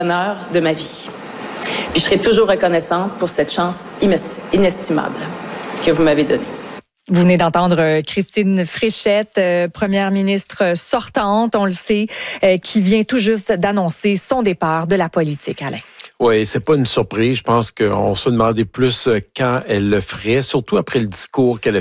bonheur de ma vie. Puis je serai toujours reconnaissante pour cette chance inestimable que vous m'avez donnée. Vous venez d'entendre Christine Fréchette, première ministre sortante, on le sait, qui vient tout juste d'annoncer son départ de la politique, Alain. Oui, c'est pas une surprise. Je pense qu'on se demandait plus quand elle le ferait, surtout après le discours qu'elle a